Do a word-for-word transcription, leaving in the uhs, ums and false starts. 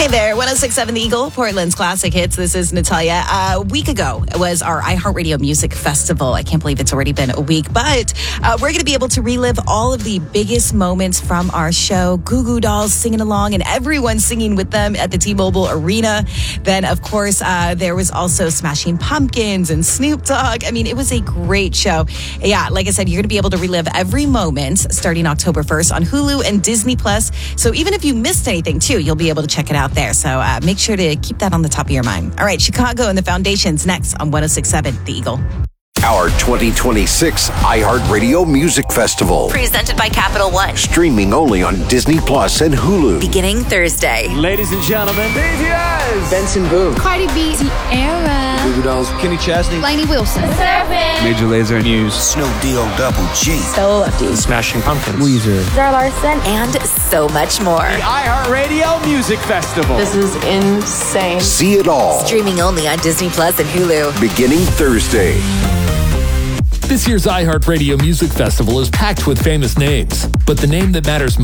Hey there, one oh six point seven The Eagle, Portland's classic hits. This is Natalia. Uh, a week ago was our iHeartRadio Music Festival. I can't believe it's already been a week, but uh, we're going to be able to relive all of the biggest moments from our show. Goo Goo Dolls singing along and everyone singing with them at the T-Mobile Arena. Then, of course, uh, there was also Smashing Pumpkins and Snoop Dogg. I mean, it was a great show. Yeah, like I said, you're going to be able to relive every moment starting October first on Hulu and Disney Plus. So even if you missed anything, too, you'll be able to check it out there. So uh, make sure to keep that on the top of your mind. All right, Chicago and the Foundations next on one oh six point seven The Eagle. Our twenty twenty-six iHeartRadio Music Festival. Presented by Capital One. Streaming only on Disney Plus and Hulu. Beginning Thursday. Ladies and gentlemen, B T S. Benson Boone. Cardi B. Ciara. Goo Goo Dolls. Kenny Chesney. Lainey Wilson. Surfing. Major Lazer News. Snoop D-O Double G. Stella Lefty. Smashing Pumpkins. Weezer. Zara Larson. And so much more. The iHeartRadio Music Festival. This is insane. See it all. Streaming only on Disney Plus and Hulu. Beginning Thursday. This year's iHeartRadio Music Festival is packed with famous names, but the name that matters